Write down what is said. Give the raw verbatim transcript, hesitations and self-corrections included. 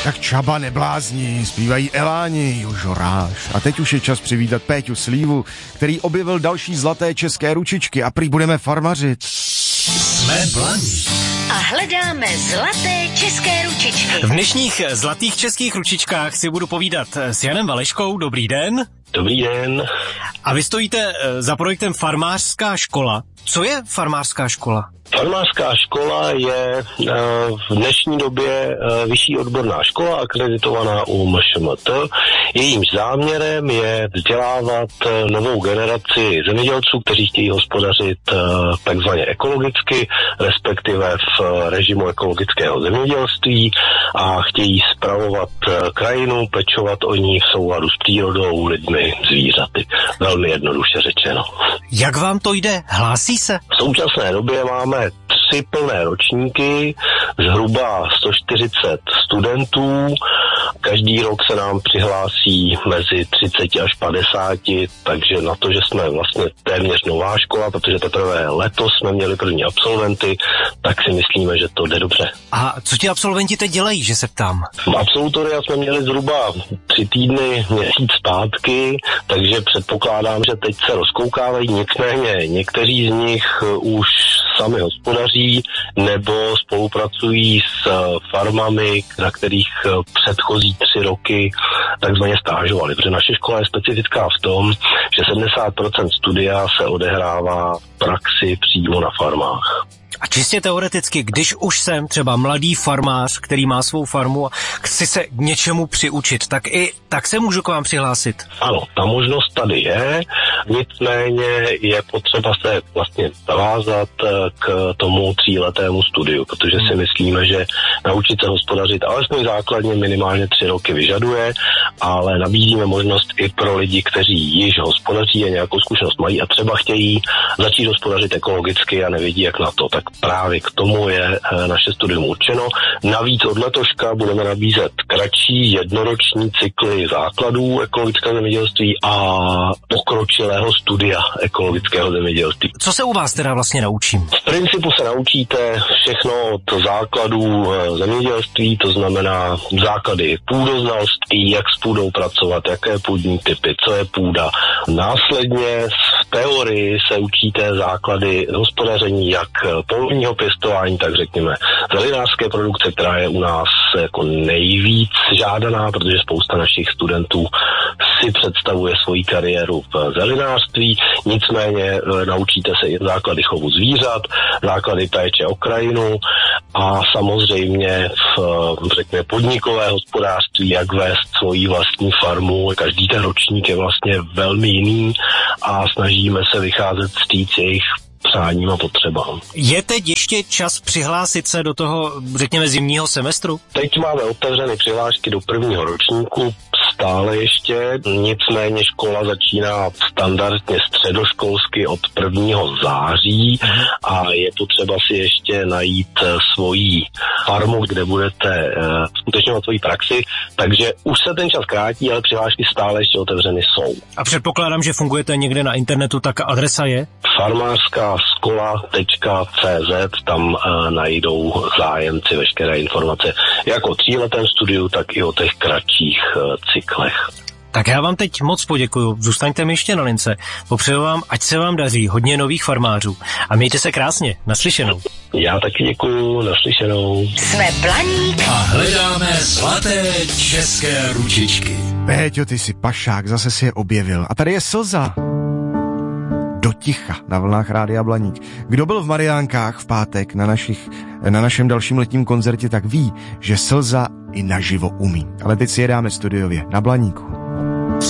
Tak Čaba neblázni, zpívají Eláni, Jožo Ráš. A teď už je čas přivítat Péťu Slívu, který objevil další zlaté české ručičky a prý budeme farmařit. Jsme Blaník a hledáme zlaté české ručičky. V dnešních zlatých českých ručičkách si budu povídat s Janem Valeškou. Dobrý den. Dobrý den. A vy stojíte za projektem Farmářská škola. Co je farmářská škola? Farmářská škola je v dnešní době vyšší odborná škola akreditovaná u M Š M T. Jejímž záměrem je vzdělávat novou generaci zemědělců, kteří chtějí hospodařit takzvaně ekologicky, respektive v režimu ekologického zemědělství a chtějí spravovat krajinu, pečovat o ní v souladu s přírodou, lidmi, zvířaty. Velmi jednoduše řečeno. Jak vám to jde? Hlásí se? V současné době máme tři plné ročníky, zhruba sto čtyřicet studentů. Každý rok se nám přihlásí mezi třicet až padesát, takže na to, že jsme vlastně téměř nová škola, protože teprve letos jsme měli první absolventy, tak si myslíme, že to jde dobře. A co ti absolventi teď dělají, že se ptám? Absolutoria jsme měli zhruba tři týdny, měsíc zpátky, takže předpokládám, že teď se rozkoukávají, nicméně někteří z nich už sami hospodaří nebo spolupracují s farmami, na kterých předchozí tři roky takzvaně stážovali. Protože naše škola je specifická v tom, že sedmdesát procent studia se odehrává v praxi přímo na farmách. A čistě teoreticky, když už jsem třeba mladý farmář, který má svou farmu a chci se k něčemu přiučit, tak i tak se můžu k vám přihlásit? Ano, ta možnost tady je, nicméně je potřeba se vlastně zavázat k tomu tříletému studiu, protože si myslíme, že naučit se hospodařit alespoň základně minimálně tři roky vyžaduje, ale nabízíme možnost i pro lidi, kteří již hospodaří a nějakou zkušenost mají a třeba chtějí začít hospodařit ekologicky a nevědí, jak na to, tak právě k tomu je naše studium určeno. Navíc od letoška budeme nabízet kratší jednoroční cykly základů ekologického zemědělství a pokročilého studia ekologického zemědělství. Co se u vás teda vlastně naučím? V principu se naučíte všechno od základů zemědělství, to znamená základy půdoznalství, jak s půdou pracovat, jaké půdní typy, co je půda. Následně v teorii se učíte základy hospodaření, jak polního pěstování, tak řekněme zelinářské produkce, která je u nás jako nejvíc žádaná, protože spousta našich studentů si představuje svoji kariéru v zelinářství, nicméně e, naučíte se i základy chovu zvířat, základy péče o krajinu a samozřejmě v, řekněme, podnikové hospodářství, jak vést svoji vlastní farmu. Každý ten ročník je vlastně velmi jiný a snažíme se vycházet vstříc jejich přáním a potřebám. Je teď ještě čas přihlásit se do toho, řekněme, zimního semestru? Teď máme otevřeny přihlášky do prvního ročníku, stále ještě, nicméně škola začíná standardně středoškolsky od prvního září a je potřeba si ještě najít svoji farmu, kde budete uh, skutečňovat svoji praxi, takže už se ten čas krátí, ale přihlášky stále ještě otevřeny jsou. A předpokládám, že fungujete někde na internetu, tak adresa je? farmářská škola tečka cé zet, tam uh, najdou zájemci veškeré informace jak o tříletém studiu, tak i o těch kratších uh, cyklech. Tak já vám teď moc poděkuju, zůstaňte mi ještě na lince, popřeju vám, ať se vám daří hodně nových farmářů a mějte se krásně, naslyšenou. Já taky děkuju, naslyšenou. Jsme Blaník a hledáme zlaté české ručičky. Péťo, ty jsi pašák, zase si je objevil. A tady je Slza. Do ticha na vlnách Rádia Blaník. Kdo byl v Mariánkách v pátek na, našich, na našem dalším letním koncertě, tak ví, že Slza i naživo umí. Ale teď si je dáme studiově na Blaníku.